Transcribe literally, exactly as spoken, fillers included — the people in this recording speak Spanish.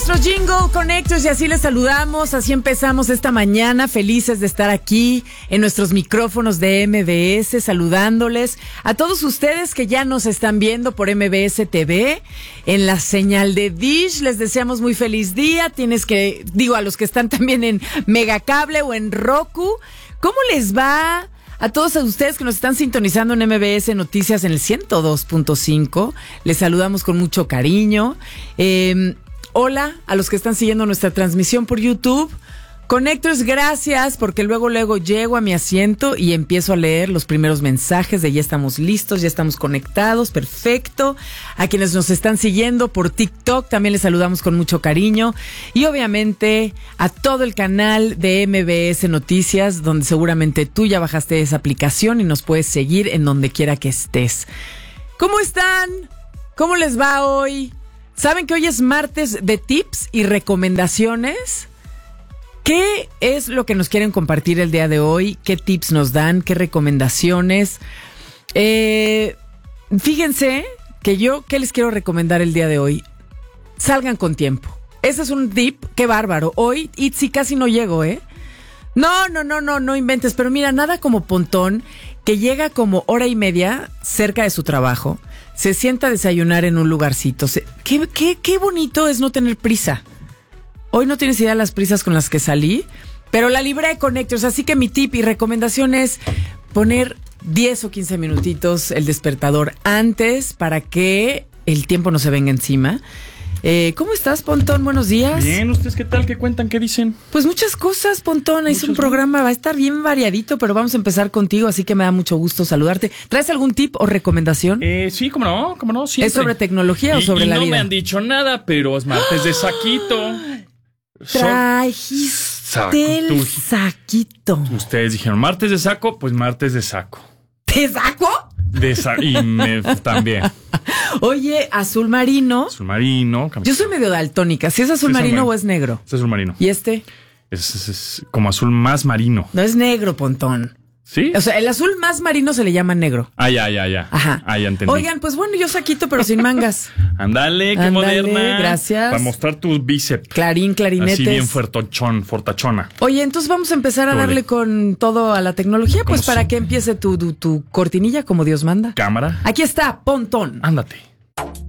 nuestro Jingle Connectors y así les saludamos, así empezamos esta mañana, felices de estar aquí en nuestros micrófonos de M B S, saludándoles a todos ustedes que ya nos están viendo por M B S T V, en la señal de Dish, les deseamos muy feliz día, tienes que, digo, a los que están también en Megacable o en Roku, ¿cómo les va? A todos ustedes que nos están sintonizando en M B S Noticias en el ciento dos punto cinco, les saludamos con mucho cariño. Eh, hola a los que están siguiendo nuestra transmisión por YouTube. Connectors, gracias, porque luego, luego llego a mi asiento y empiezo a leer los primeros mensajes de ya estamos listos, ya estamos conectados, perfecto. A quienes nos están siguiendo por TikTok también les saludamos con mucho cariño. Y obviamente a todo el canal de M B S Noticias, donde seguramente tú ya bajaste esa aplicación y nos puedes seguir en donde quiera que estés. ¿Cómo están? ¿Cómo les va hoy? ¿Saben que hoy es martes de tips y recomendaciones? ¿Qué es lo que nos quieren compartir el día de hoy? ¿Qué tips nos dan? ¿Qué recomendaciones? Eh, fíjense que yo, ¿qué les quiero recomendar el día de hoy? Salgan con tiempo. Ese es un tip, qué bárbaro. Hoy, Itzi, casi no llego, ¿eh? No, no, no, no, no inventes. Pero mira, nada como Pontón, que llega como hora y media cerca de su trabajo, se sienta a desayunar en un lugarcito. Se, qué, qué, qué bonito es no tener prisa. Hoy no tienes idea de las prisas con las que salí, pero la libré de Connectors, así que mi tip y recomendación es poner diez o quince minutitos el despertador antes para que el tiempo no se venga encima. Eh, ¿Cómo estás, Pontón? Buenos días. Bien, ¿ustedes qué tal? ¿Qué cuentan? ¿Qué dicen? Pues muchas cosas, Pontón. Es un Muchas programa, va a estar bien variadito, pero vamos a empezar contigo, así que me da mucho gusto saludarte. ¿Traes algún tip o recomendación? Eh, sí, cómo no, cómo no, siempre. ¿Es sobre tecnología y, o sobre y la no vida? me han dicho nada, pero es martes de saquito. Trajiste el saquito. Ustedes dijeron martes de saco, pues martes de saco. ¿Te saco? De sa y me también. Oye, azul marino. Azul marino. Yo soy medio daltónica. ¿Si es azul Sí, marino azul o es negro? Es azul marino. ¿Y este? Es, es, es como azul más marino. No es negro, Pontón. ¿Sí? O sea, el azul más marino se le llama negro. Ah, ya, ya, ya. Ajá. Ah, ya entendí. Oigan, pues bueno, yo saquito, pero sin mangas. Ándale, qué Ándale, moderna. gracias. Para mostrar tus bíceps. Clarín, clarinetes. Así bien fuertochón, fortachona. Oye, entonces vamos a empezar a Órale. darle con todo a la tecnología, pues Como para si- que empiece tu, tu, tu cortinilla como Dios manda. Cámara. Aquí está, Pontón. Ándate.